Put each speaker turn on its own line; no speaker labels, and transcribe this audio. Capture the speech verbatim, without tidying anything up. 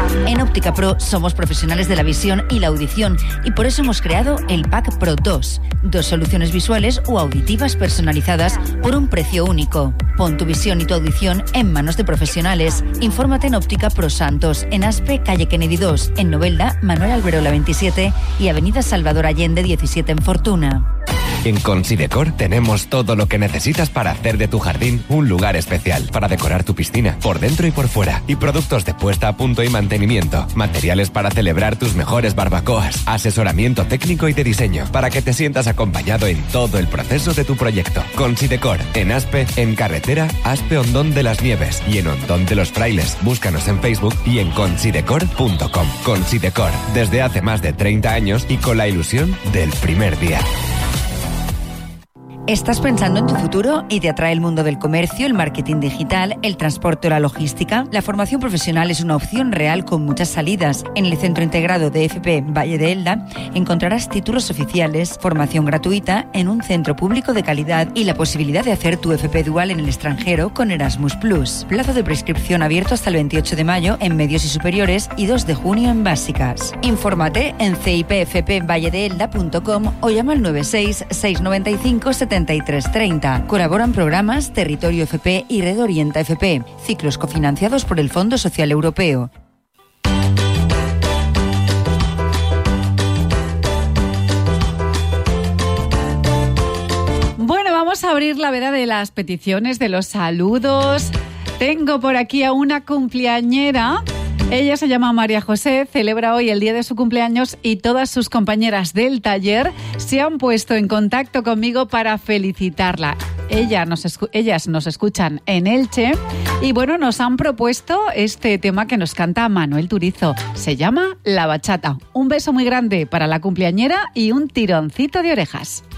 En Óptica Pro somos profesionales de la visión y la audición y por eso hemos creado el Pack Pro dos. Dos soluciones visuales o auditivas personalizadas por un precio único. Pon tu visión y tu audición en manos de profesionales. Infórmate en Óptica Pro Santos, en Aspe, calle Kennedy dos, en Novelda, Manuel Alberola veintisiete y avenida Salvador Allende diecisiete en Fortuna.
En Considecor tenemos todo lo que necesitas para hacer de tu jardín un lugar especial, para decorar tu piscina, por dentro y por fuera, y productos de puesta a punto y mantenimiento, materiales para celebrar tus mejores barbacoas, asesoramiento técnico y de diseño, para que te sientas acompañado en todo el proceso de tu proyecto. Considecor, en Aspe, en carretera Aspe Hondón de las Nieves y en Hondón de los Frailes. Búscanos en Facebook y en considecor punto com. Considecor, desde hace más de treinta años y con la ilusión del primer día.
¿Estás pensando en tu futuro y te atrae el mundo del comercio, el marketing digital, el transporte o la logística? La formación profesional es una opción real con muchas salidas. En el Centro Integrado de F P Valle de Elda encontrarás títulos oficiales, formación gratuita en un centro público de calidad y la posibilidad de hacer tu F P dual en el extranjero con Erasmus plus. Plazo de prescripción abierto hasta el veintiocho de mayo en medios y superiores y dos de junio en básicas. Infórmate en c i p f p valle de elda punto com o llama al nueve seis seis nueve cinco setenta y tres treinta. Colaboran programas Territorio F P y Red Orienta F P, ciclos cofinanciados por el Fondo Social Europeo.
Bueno, vamos a abrir la veda de las peticiones, de los saludos. Tengo por aquí a una cumpleañera. Ella se llama María José, celebra hoy el día de su cumpleaños y todas sus compañeras del taller se han puesto en contacto conmigo para felicitarla. Ella nos escu- ellas nos escuchan en Elche y bueno, nos han propuesto este tema que nos canta Manuel Turizo. Se llama La Bachata. Un beso muy grande para la cumpleañera y un tironcito de orejas.